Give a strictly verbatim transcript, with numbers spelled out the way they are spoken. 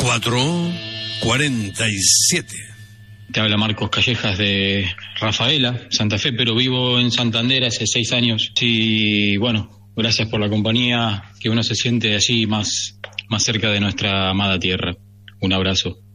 cuatro cuarenta y siete. Te habla Marcos Callejas de Rafaela, Santa Fe, pero vivo en Santander hace seis años. Y bueno, gracias por la compañía, que uno se siente así más, más cerca de nuestra amada tierra. Un abrazo.